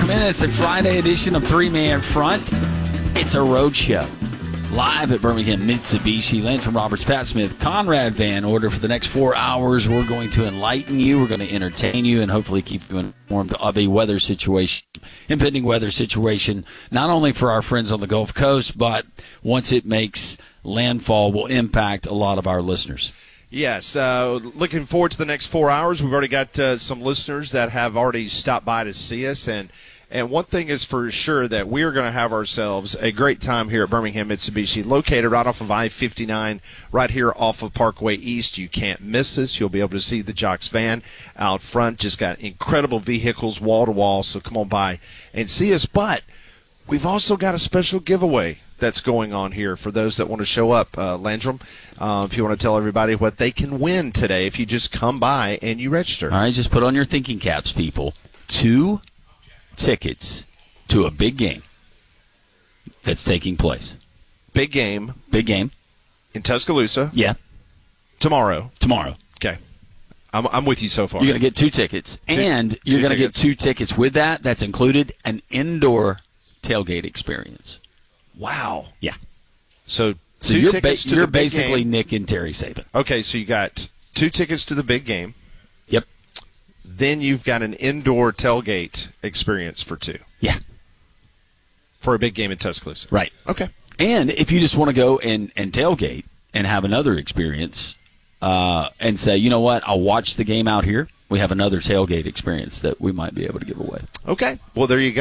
in. It's the Friday edition of Three Man Front. It's a road show. Live at Birmingham Mitsubishi. Landrum Roberts, Pat Smith, Conrad Van Order. For the next 4 hours, we're going to enlighten you. We're going to entertain you and hopefully keep you informed of a weather situation, impending weather situation, not only for our friends on the Gulf Coast, but once it makes landfall, will impact a lot of our listeners. Yes, looking forward to the next 4 hours. We've already got some listeners that have already stopped by to see us, and one thing is for sure that we are going to have ourselves a great time here at Birmingham Mitsubishi, located right off of I-59, right here off of Parkway East. You can't miss us. You'll be able to see the Jocks van out front. Just got incredible vehicles wall to wall, so come on by and see us. But we've also got a special giveaway that's going on here for those that want to show up. Landrum, if you want to tell everybody what they can win today if you just come by and you register. All right, just put on your thinking caps, people. 2 tickets to a big game that's taking place. Big game. Big game. In Tuscaloosa. Yeah. Tomorrow. Okay. I'm with you so far. You're going to get 2 tickets, and you're going to get 2 tickets with that. That's included an indoor tailgate experience. Wow. Yeah. So you're tickets to you're the big basically game. Nick and Terry Saban. Okay, so you got 2 tickets to the big game. Yep. Then you've got an indoor tailgate experience for 2. Yeah. For a big game in Tuscaloosa. Right. Okay. And if you just want to go and tailgate and have another experience and say, you know what, I'll watch the game out here, we have another tailgate experience that we might be able to give away. Okay. Well, there you go.